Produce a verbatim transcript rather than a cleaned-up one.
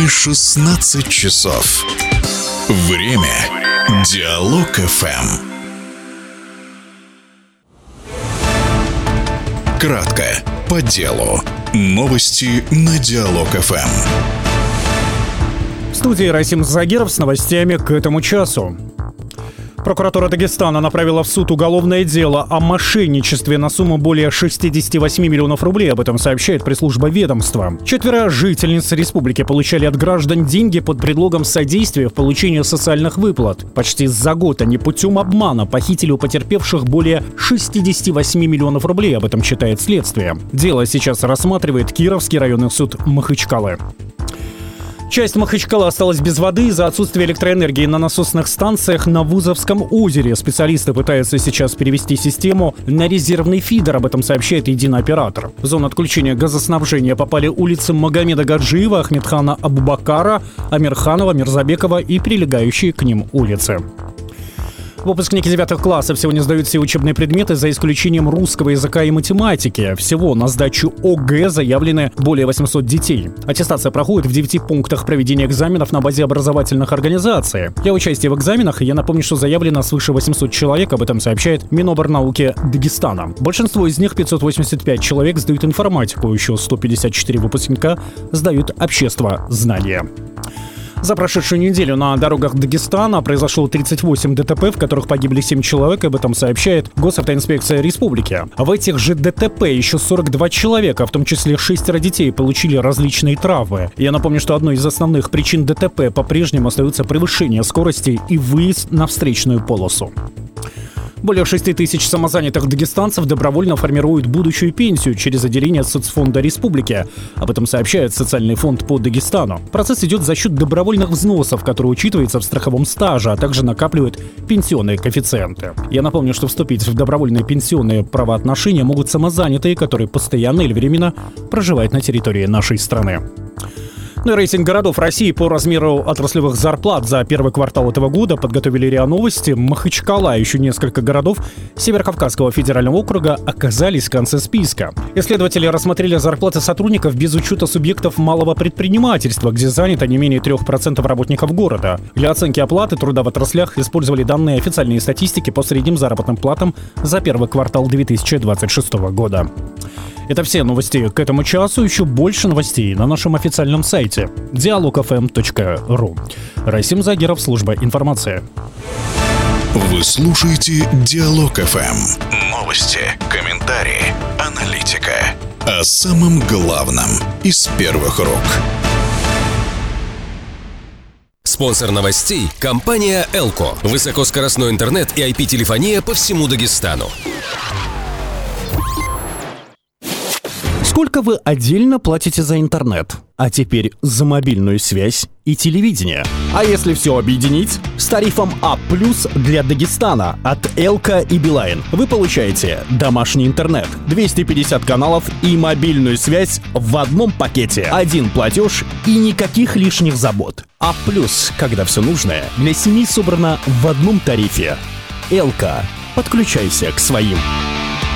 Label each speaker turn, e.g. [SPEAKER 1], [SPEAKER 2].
[SPEAKER 1] Ровно шестнадцать часов. Время Диалог эф эм. Кратко, по делу. Новости на Диалог эф эм.
[SPEAKER 2] В студии Расим Загиров с новостями к этому часу. Прокуратура Дагестана направила в суд уголовное дело о мошенничестве на сумму более шестьдесят восемь миллионов рублей. Об этом сообщает пресс-служба ведомства. Четверо жительниц республики получали от граждан деньги под предлогом содействия в получении социальных выплат. Почти за год они путем обмана похитили у потерпевших более шестьдесят восемь миллионов рублей. Об этом читает следствие. Дело сейчас рассматривает Кировский районный суд Махачкалы. Часть Махачкалы осталась без воды из-за отсутствия электроэнергии на насосных станциях на Вузовском озере. Специалисты пытаются сейчас перевести систему на резервный фидер. Об этом сообщает единый оператор. В зону отключения газоснабжения попали улицы Магомеда Гаджиева, Ахмедхана Абубакара, Амирханова, Мирзабекова и прилегающие к ним улицы. Выпускники девятых классов сегодня сдают все учебные предметы за исключением русского языка и математики. Всего на сдачу о гэ заявлены более восемьсот детей. Аттестация проходит в девяти пунктах проведения экзаменов на базе образовательных организаций. Для участия в экзаменах, я напомню, что заявлено свыше восемьсот человек, об этом сообщает Миноборнауки Дагестана. Большинство из них, пятьсот восемьдесят пять человек, сдают информатику, еще сто пятьдесят четыре выпускника сдают обществознание. За прошедшую неделю на дорогах Дагестана произошло тридцать восемь дэ тэ пэ, в которых погибли семь человек, об этом сообщает Госавтоинспекция республики. В этих же дэ тэ пэ еще сорок два человека, в том числе шестеро детей, получили различные травмы. Я напомню, что одной из основных причин дэ тэ пэ по-прежнему остается превышение скорости и выезд на встречную полосу. Более шести тысяч самозанятых дагестанцев добровольно формируют будущую пенсию через отделение соцфонда республики. Об этом сообщает Социальный фонд по Дагестану. Процесс идет за счет добровольных взносов, которые учитываются в страховом стаже, а также накапливают пенсионные коэффициенты. Я напомню, что вступить в добровольные пенсионные правоотношения могут самозанятые, которые постоянно или временно проживают на территории нашей страны. Ну и рейтинг городов России по размеру отраслевых зарплат за первый квартал этого года подготовили РИА Новости. Махачкала и еще несколько городов Северокавказского федерального округа оказались в конце списка. Исследователи рассмотрели зарплаты сотрудников без учета субъектов малого предпринимательства, где занято не менее трех процентов работников города. Для оценки оплаты труда в отраслях использовали данные официальной статистики по средним заработным платам за первый квартал две тысячи двадцать шестого года. Это все новости к этому часу. Еще больше новостей на нашем официальном сайте диалог эф эм точка ру. Расим Загиров, служба информации.
[SPEAKER 1] Вы слушаете Диалог эф эм. Новости, комментарии, аналитика. О самом главном из первых рук.
[SPEAKER 3] Спонсор новостей – компания «Элко». Высокоскоростной интернет и ай пи-телефония по всему Дагестану.
[SPEAKER 2] Сколько вы отдельно платите за интернет? А теперь за мобильную связь и телевидение. А если все объединить? С тарифом А плюс для Дагестана от Элко и Билайн вы получаете домашний интернет, двести пятьдесят каналов и мобильную связь в одном пакете. Один платеж и никаких лишних забот. А плюс, когда все нужное для семьи собрано в одном тарифе. Элко. Подключайся к своим.